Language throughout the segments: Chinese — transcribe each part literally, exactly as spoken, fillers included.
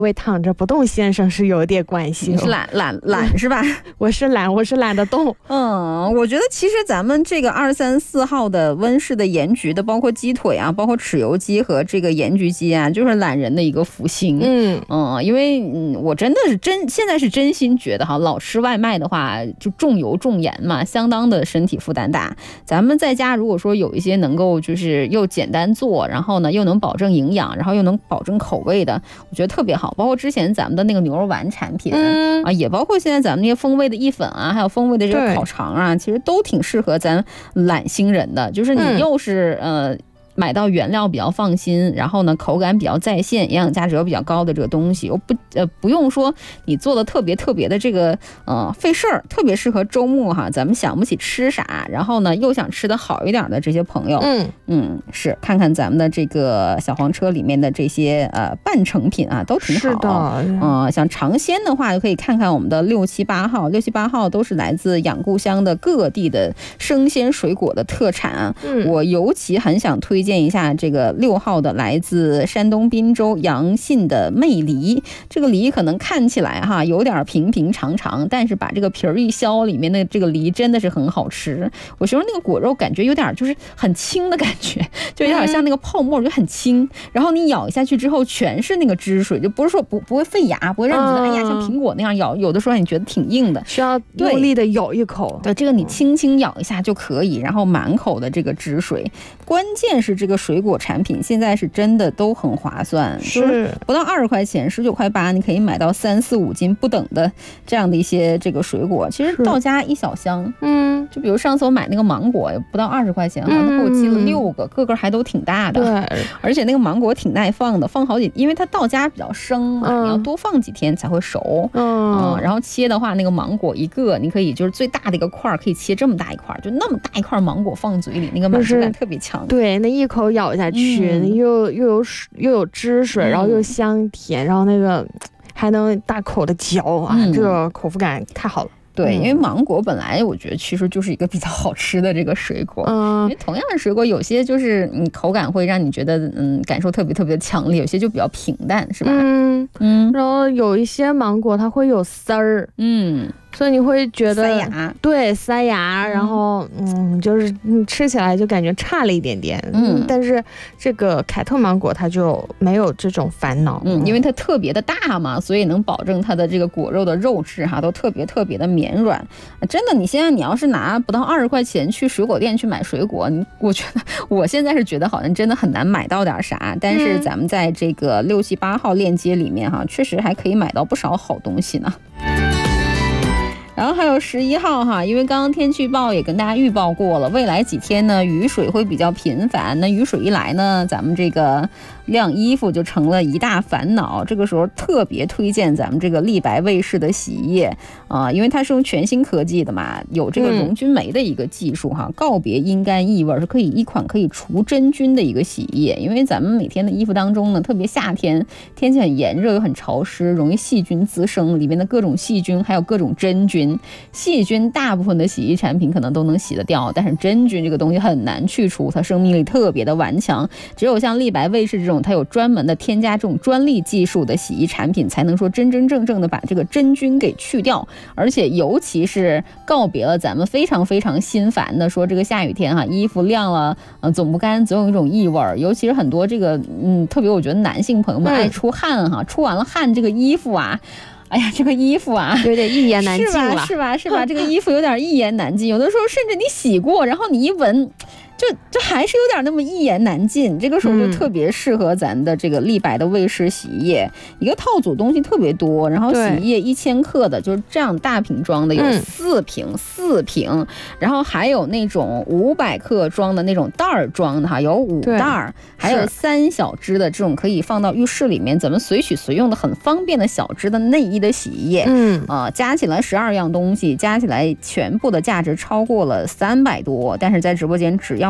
位躺着不动先生是有点关系、哦。 你是懒懒懒是吧？ 我是懒，我是懒得动。 嗯，我觉得其实咱们这个二三四号的温室的盐焗的，包括鸡腿啊，包括豉油鸡和这个盐焗鸡啊，就是懒人的一个福星。嗯嗯，因为嗯，我真的是真现在是真心觉得哈，老吃外卖的话，就重油重盐嘛，相当的身体负担大。咱们在家如果说有一些能够就是又简单做，然后呢又能保证营养，然后又能保证口味的，我觉得特别好。包括之前咱们的那个牛肉丸产品、嗯、啊，也包括现在咱们那些风味的意粉啊，还有风味的这个烤肠啊，其实都挺适合咱懒星人的。就是你又是、嗯、呃。买到原料比较放心，然后呢口感比较在线，营养价值比较高的这个东西，又不呃不用说你做的特别特别的这个呃费事儿，特别适合周末哈，咱们想不起吃啥，然后呢又想吃的好一点的这些朋友，嗯嗯是看看咱们的这个小黄车里面的这些呃半成品啊，都挺好。是的，嗯、呃，想尝鲜的话就可以看看我们的六七八号，六七八号都是来自养故乡的各地的生鲜水果的特产啊。嗯，我尤其很想推荐。推荐一下这个六号的来自山东滨州阳信的魅梨，这个梨可能看起来哈有点平平常常，但是把这个皮儿一削，里面的这个梨真的是很好吃。我形容那个果肉感觉有点就是很轻的感觉，就有点像那个泡沫，就很轻。然后你咬下去之后全是那个汁水，就不是说不不会费牙，不会让你觉得、嗯、哎呀像苹果那样咬，有的时候你觉得挺硬的， 需要用力的咬一口。 对，这个你轻轻咬一下就可以，然后满口的这个汁水。关键是这个水果产品现在是真的都很划算，是不到二十块钱，十九块八，你可以买到三四五斤不等的这样的一些这个水果。其实到家一小箱，嗯，就比如上次我买那个芒果，不到二十块钱，好像给我寄了六个，个个还都挺大的。对，而且那个芒果挺耐放的，放好几，因为它到家比较生嘛，嗯、你要多放几天才会熟。嗯, 嗯，然后切的话，那个芒果一个你可以就是最大的一个块可以切这么大一块，就那么大一块芒果放嘴里，那个满足感特别强。 对，那一口咬下去，嗯、又又有又有汁水，然后又香甜，然后那个还能大口的嚼啊，嗯、这个口腹感太好了。 对，因为芒果本来我觉得其实就是一个比较好吃的这个水果，嗯，因为同样的水果有些就是你口感会让你觉得嗯感受特别特别的强烈，有些就比较平淡，是吧？嗯嗯，然后有一些芒果它会有丝儿，嗯。所以你会觉得塞牙， 对，塞牙，然后嗯，就是你吃起来就感觉差了一点点，嗯，但是这个凯特芒果它就没有这种烦恼， 嗯，因为它特别的大嘛，所以能保证它的这个果肉的肉质哈都特别特别的绵软。真的，你现在你要是拿不到二十块钱去水果店去买水果，我觉得我现在是觉得好像真的很难买到点啥，但是咱们在这个六七八号链接里面哈，确实还可以买到不少好东西呢。然后还有十一号哈，因为刚刚天气预报也跟大家预报过了，未来几天呢雨水会比较频繁，那雨水一来呢，咱们这个晾衣服就成了一大烦恼。这个时候特别推荐咱们这个立白卫士的洗衣液啊、呃，因为它是用全新科技的嘛，有这个溶菌酶的一个技术哈，嗯、告别阴干异味，是可以一款可以除真菌的一个洗衣液。因为咱们每天的衣服当中呢，特别夏天天气很炎热又很潮湿，容易细菌滋生，里面的各种细菌还有各种真菌。细菌大部分的洗衣产品可能都能洗得掉，但是真菌这个东西很难去除，它生命力特别的顽强。只有像立白卫士这种它有专门的添加这种专利技术的洗衣产品，才能说真真正正的把这个真菌给去掉。而且尤其是告别了咱们非常非常心烦的说这个下雨天哈，衣服晾了呃总不干，总有一种异味。尤其是很多这个嗯，特别我觉得男性朋友们爱出汗哈，出完了汗这个衣服啊。哎呀，这个衣服啊， 有点一言难尽了， 是吧？是吧？是吧？这个衣服有点一言难尽，有的时候甚至你洗过，然后你一闻。就就还是有点那么一言难尽，这个时候就特别适合咱的这个立白的卫士洗衣液，一个套组东西特别多，然后洗衣液一千克的，就是这样大瓶装的有四瓶，嗯、四瓶，然后还有那种五百克装的那种袋儿装的哈，有五袋儿，还有三小支的这种可以放到浴室里面，咱们随取随用的很方便的小支的内衣的洗衣液，嗯啊、呃，加起来十二样东西，加起来全部的价值超过了三百多，但是在直播间只要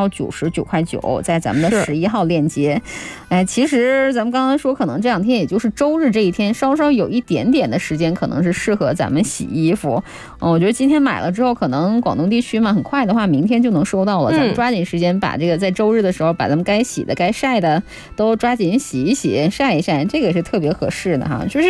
要九十九块九，在咱们的十一号链接。哎，其实咱们刚刚说，可能这两天也就是周日这一天，稍稍有一点点的时间，可能是适合咱们洗衣服。嗯，我觉得今天买了之后，可能广东地区嘛，很快的话，明天就能收到了。咱们抓紧时间把这个在周日的时候，把咱们该洗的、该晒的都抓紧洗一洗、晒一晒，这个是特别合适的哈。就是